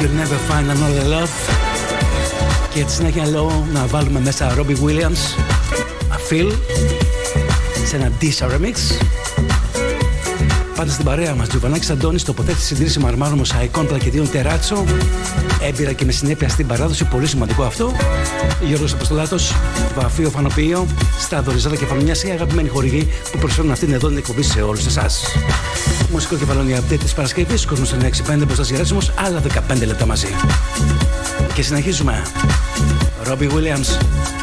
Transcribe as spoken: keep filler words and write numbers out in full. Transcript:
You'll never find another love. Και τη συνέχεια λέω να βάλουμε μέσα Robbie Williams, A Feel, σε ένα Disa Remix. Πάντα στην παρέα μας, Τζοβανάκης Αντώνης, τοποθέτηση συντήρηση μαρμάρων μοσαϊκών πλακιδίων τεράτσο. Έμπειρα και με συνέπεια στην παράδοση, πολύ σημαντικό αυτό. Γιώργος Αποστολάτος, βαφείο φανοποιείο, Στάδο Ριζάδα και Φαμινιάς, οι αγαπημένοι χορηγοί που προσφέρουν αυτήν εδώ την εκπομπή σε όλους εσάς. Μουσικό κεφαλόνι update της Παρασκευής, κόσμος εννιά έξι πέντε, μπροστά Γεράσιμος, άλλα δεκαπέντε λεπτά μαζί. Και συνεχίζουμε. Robbie Williams.